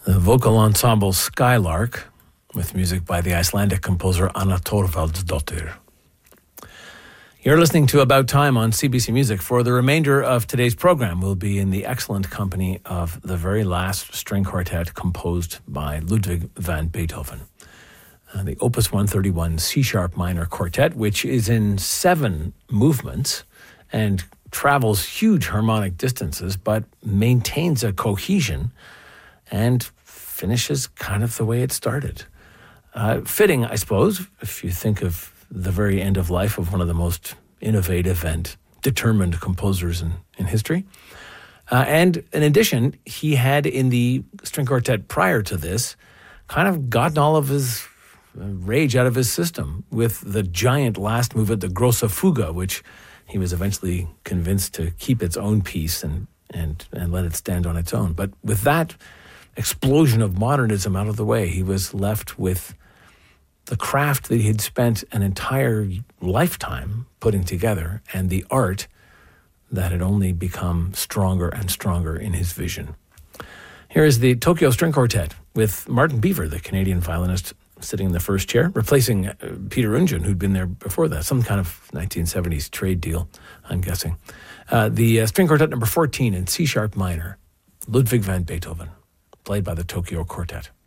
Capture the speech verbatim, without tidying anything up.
The vocal ensemble Skylark, with music by the Icelandic composer Anna Thorvaldsdottir. You're listening to About Time on C B C Music. For the remainder of today's program, we'll be in the excellent company of the very last string quartet composed by Ludwig van Beethoven. Uh, the Opus one thirty-one C-sharp minor quartet, which is in seven movements and travels huge harmonic distances, but maintains a cohesion and finishes kind of the way it started. Uh, fitting, I suppose, if you think of the very end of life of one of the most innovative and determined composers in, in history. Uh, and in addition, he had in the string quartet prior to this kind of gotten all of his rage out of his system with the giant last movement, the Grosse Fuge, which he was eventually convinced to keep its own piece and, and, and let it stand on its own. But with that explosion of modernism out of the way, he was left with the craft that he had spent an entire lifetime putting together and the art that had only become stronger and stronger in his vision. Here is the Tokyo String Quartet with Martin Beaver, the Canadian violinist, sitting in the first chair, replacing uh, Peter Ungen, who'd been there before that, some kind of nineteen seventies trade deal, I'm guessing. Uh, the uh, String Quartet number fourteen in C-sharp minor, Ludwig van Beethoven, played by the Tokyo Quartet.